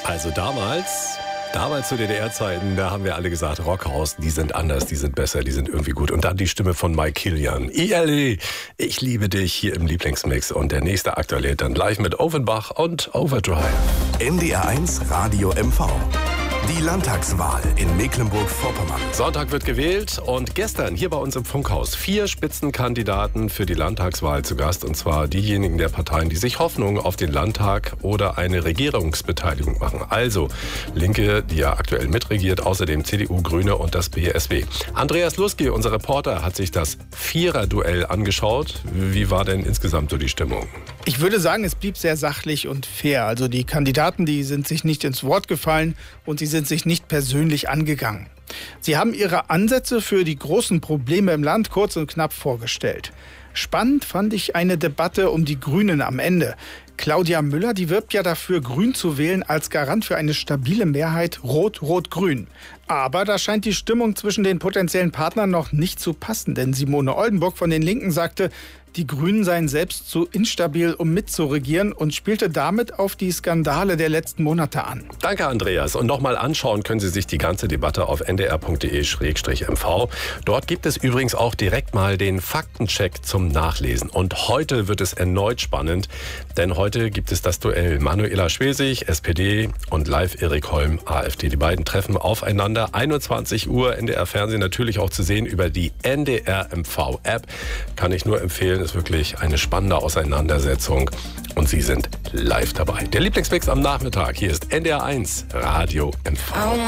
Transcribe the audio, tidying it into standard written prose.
Also damals zu DDR-Zeiten, da haben wir alle gesagt, Rockhaus, die sind anders, die sind besser, die sind irgendwie gut. Und dann die Stimme von Mike Kilian. ILE, ich liebe dich hier im Lieblingsmix. Und der nächste Aktuelle dann live mit Offenbach und Overdrive. NDR1 Radio MV. Die Landtagswahl in Mecklenburg-Vorpommern. Sonntag wird gewählt und gestern hier bei uns im Funkhaus 4 Spitzenkandidaten für die Landtagswahl zu Gast. Und zwar diejenigen der Parteien, die sich Hoffnung auf den Landtag oder eine Regierungsbeteiligung machen. Also Linke, die ja aktuell mitregiert, außerdem CDU, Grüne und das BSW. Andreas Luski, unser Reporter, hat sich das Vierer-Duell angeschaut. Wie war denn insgesamt so die Stimmung? Ich würde sagen, es blieb sehr sachlich und fair. Also die Kandidaten, die sind sich nicht ins Wort gefallen und sie sind sich nicht persönlich angegangen. Sie haben ihre Ansätze für die großen Probleme im Land kurz und knapp vorgestellt. Spannend fand ich eine Debatte um die Grünen am Ende. Claudia Müller, die wirbt ja dafür, Grün zu wählen als Garant für eine stabile Mehrheit Rot-Rot-Grün. Aber da scheint die Stimmung zwischen den potenziellen Partnern noch nicht zu passen. Denn Simone Oldenburg von den Linken sagte, die Grünen seien selbst zu instabil, um mitzuregieren und spielte damit auf die Skandale der letzten Monate an. Danke, Andreas. Und nochmal anschauen können Sie sich die ganze Debatte auf ndr.de/mv. Dort gibt es übrigens auch direkt mal den Faktencheck zum Nachlesen. Und heute wird es erneut spannend, denn heute gibt es das Duell Manuela Schwesig, SPD und Live Erik Holm, AfD. Die beiden treffen aufeinander. 21 Uhr, NDR Fernsehen natürlich auch zu sehen über die NDR MV App. Kann ich nur empfehlen, ist wirklich eine spannende Auseinandersetzung und Sie sind live dabei. Der Lieblingsmix am Nachmittag, hier ist NDR1 Radio MV.